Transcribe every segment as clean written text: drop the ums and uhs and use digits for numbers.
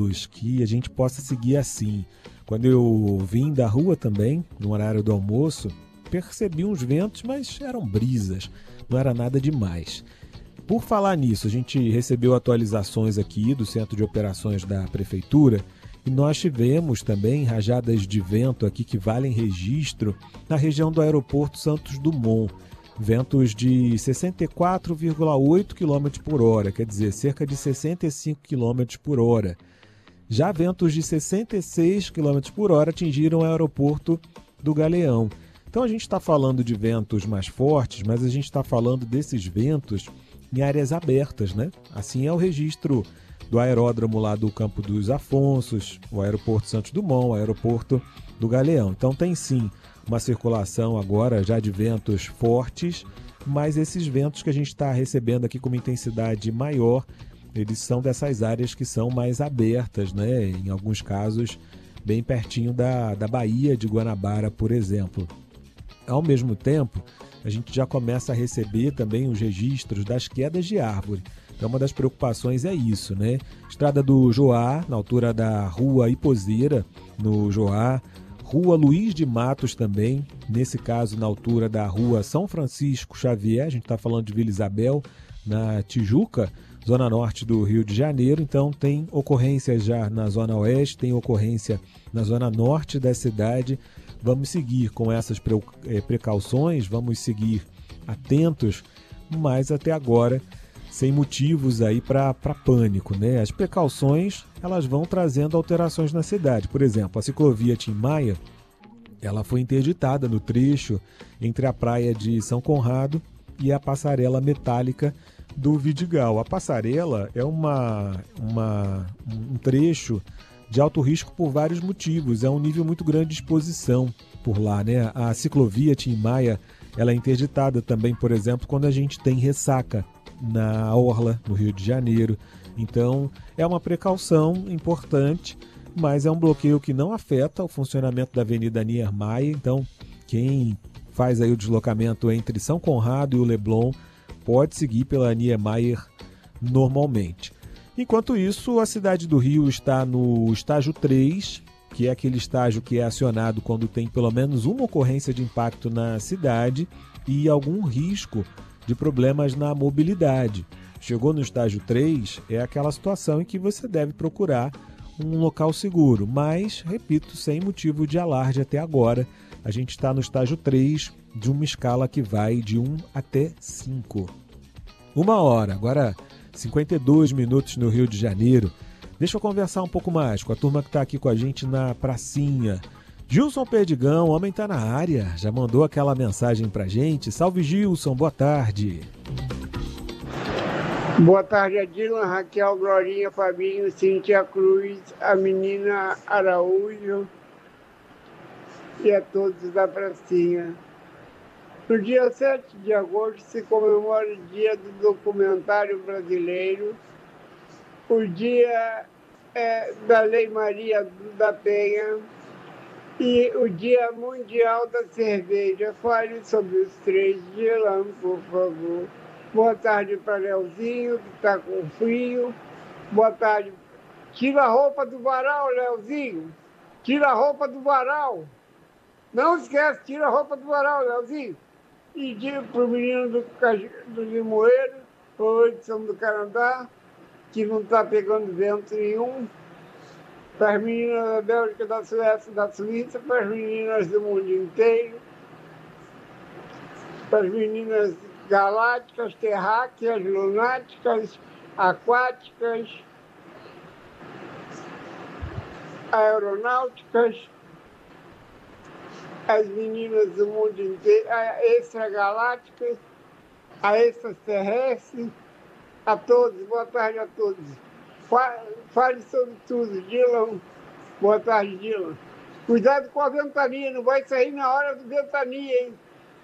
tranquilos, que a gente possa seguir assim. Quando eu vim da rua também, no horário do almoço, percebi uns ventos, mas eram brisas, não era nada demais. Por falar nisso, a gente recebeu atualizações aqui do Centro de Operações da Prefeitura e nós tivemos também rajadas de vento aqui que valem registro na região do aeroporto Santos Dumont. Ventos de 64,8 km por hora, quer dizer, cerca de 65 km por hora. Já ventos de 66 km por hora atingiram o aeroporto do Galeão. Então a gente está falando de ventos mais fortes, mas a gente está falando desses ventos em áreas abertas, né? Assim é o registro do aeródromo lá do Campo dos Afonsos, o aeroporto Santos Dumont, o aeroporto do Galeão. Então tem sim uma circulação agora já de ventos fortes, mas esses ventos que a gente está recebendo aqui com uma intensidade maior, eles são dessas áreas que são mais abertas, né? Em alguns casos bem pertinho da Baía de Guanabara, por exemplo. Ao mesmo tempo, a gente já começa a receber também os registros das quedas de árvore. Então, uma das preocupações é isso, né? Estrada do Joá, na altura da Rua Ipozeira, no Joá. Rua Luiz de Matos também, nesse caso na altura da Rua São Francisco Xavier, a gente está falando de Vila Isabel, na Tijuca, zona norte do Rio de Janeiro. Então tem ocorrências já na zona oeste, tem ocorrência na zona norte da cidade. Vamos seguir com essas precauções, vamos seguir atentos, mas até agora sem motivos aí para pânico, né? As precauções, elas vão trazendo alterações na cidade. Por exemplo, a ciclovia Tim Maia, ela foi interditada no trecho entre a praia de São Conrado e a passarela metálica do Vidigal. A passarela é um trecho de alto risco por vários motivos. É um nível muito grande de exposição por lá, né? A ciclovia Tim Maia, ela é interditada também, por exemplo, quando a gente tem ressaca na Orla, no Rio de Janeiro. Então, é uma precaução importante, mas é um bloqueio que não afeta o funcionamento da Avenida Niemeyer. Então, quem faz aí o deslocamento entre São Conrado e o Leblon pode seguir pela Niemeyer normalmente. Enquanto isso, a cidade do Rio está no estágio 3, que é aquele estágio que é acionado quando tem pelo menos uma ocorrência de impacto na cidade e algum risco de problemas na mobilidade. Chegou no estágio 3, é aquela situação em que você deve procurar um local seguro, mas, repito, sem motivo de alarde até agora. A gente está no estágio 3 de uma escala que vai de 1 até 5. 1h, agora 52 minutos no Rio de Janeiro. Deixa eu conversar um pouco mais com a turma que está aqui com a gente na pracinha. Gilson Perdigão, homem está na área, já mandou aquela mensagem pra gente. Salve, Gilson, boa tarde. Boa tarde, Adila, Raquel, Glorinha, Fabinho, Cíntia Cruz, a menina Araújo e a todos da pracinha. No dia 7 de agosto se comemora o Dia do Documentário Brasileiro, o Dia da Lei Maria da Penha e o Dia Mundial da Cerveja. Fale sobre os 3 dias, por favor. Boa tarde para Leozinho, que está com frio. Boa tarde. Tira a roupa do varal, Leozinho. Tira a roupa do varal. Não esquece, tira a roupa do varal, Leozinho. E diga para o menino do Limoeiro, para o Edson do Canadá, que não está pegando vento nenhum. Para as meninas da Bélgica, da Suécia, da Suíça, para as meninas do mundo inteiro, para as meninas galácticas, terráqueas, lunáticas, aquáticas, aeronáuticas, as meninas do mundo inteiro, extragalácticas, a extraterrestre, a todos, boa tarde a todos. Fale sobre tudo, Dylan. Boa tarde, Dylan. Cuidado com a ventania, não vai sair na hora do ventania, hein?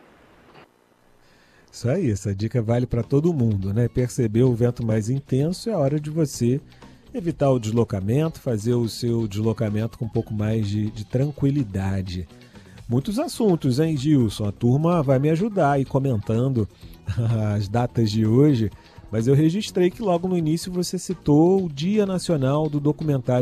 Isso aí, essa dica vale para todo mundo, né? Perceber o vento mais intenso é a hora de você evitar o deslocamento, fazer o seu deslocamento com um pouco mais de tranquilidade. Muitos assuntos, hein, Gilson? A turma vai me ajudar aí comentando as datas de hoje, mas eu registrei que logo no início você citou o Dia Nacional do Documentário